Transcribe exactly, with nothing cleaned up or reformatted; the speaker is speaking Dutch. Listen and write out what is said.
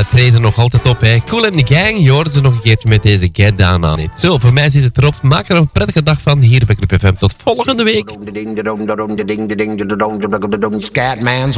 treden nog altijd op. Hè. Cool and the Gang, je hoort ze nog een keertje met deze Get Down On It. Zo, voor mij zit het erop. Maak er een prettige dag van hier bij Club F M. Tot volgende week. Scatman's